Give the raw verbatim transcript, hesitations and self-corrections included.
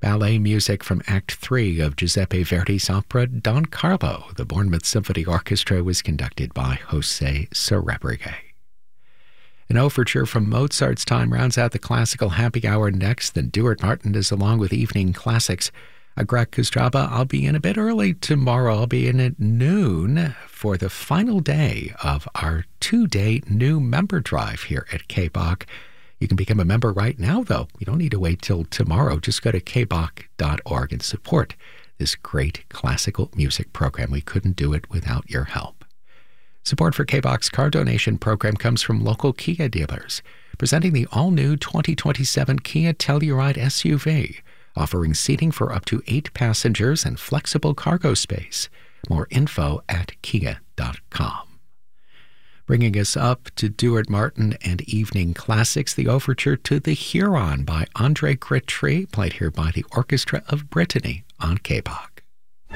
Ballet music from Act three of Giuseppe Verdi's opera Don Carlo. The Bournemouth Symphony Orchestra was conducted by Jose Cerebrige. An overture from Mozart's time rounds out the classical happy hour next. Then Duart Martin is along with Evening Classics. Greg Kustraba, I'll be in a bit early tomorrow. I'll be in at noon for the final day of our two-day new member drive here at K B O C. You can become a member right now, though. You don't need to wait till tomorrow. Just go to k b o c dot org and support this great classical music program. We couldn't do it without your help. Support for K B O C's car donation program comes from local Kia dealers, presenting the all-new twenty twenty-seven Kia Telluride S U V, offering seating for up to eight passengers and flexible cargo space. More info at kia dot com. Bringing us up to Duart Martin and Evening Classics, the overture to The Huron by André Gritry, played here by the Orchestra of Brittany on K B O C.